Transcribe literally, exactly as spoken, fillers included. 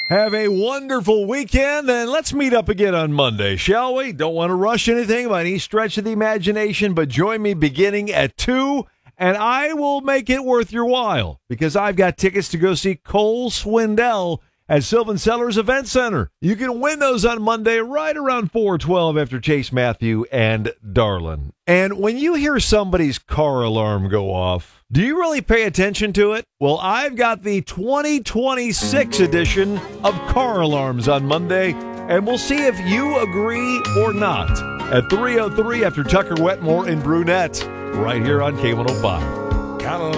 Have a wonderful weekend, and let's meet up again on Monday, shall we? Don't want to rush anything by any stretch of the imagination, but join me beginning at two, and I will make it worth your while, because I've got tickets to go see Cole Swindell at Sylvan Sellers Event Center. You can win those on Monday right around four twelve after Chase Matthew and Darlin. And when you hear somebody's car alarm go off, do you really pay attention to it? Well, I've got the twenty twenty-six edition of Car Alarms on Monday, and we'll see if you agree or not at three oh three after Tucker Wetmore and Brunette, right here on K one oh five.